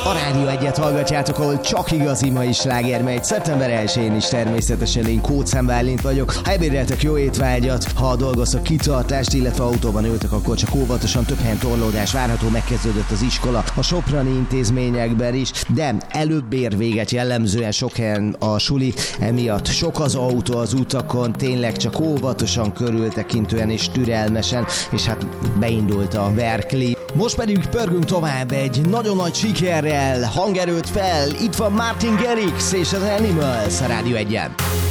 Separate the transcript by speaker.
Speaker 1: A Rádió Egyet hallgatjátok, ahol csak igazi mai sláger megy. Szeptember 1-én is természetesen én Kóczán Bálint vagyok. Ha ebédeltek, jó étvágyat, ha dolgoztok, kitartást, illetve autóban ültek, akkor csak óvatosan, több helyen torlódás várható, megkezdődött az iskola, a soprani intézményekben is, de előbb ér véget jellemzően sok helyen a suli, emiatt sok az autó az utakon, tényleg csak óvatosan, körültekintően és türelmesen, és hát beindult a Berkeley. Most pedig pörgünk tovább egy nagyon nagy sikerrel, hangerőt fel, itt van Martin Garrix és az Animals a Rádió Egyen.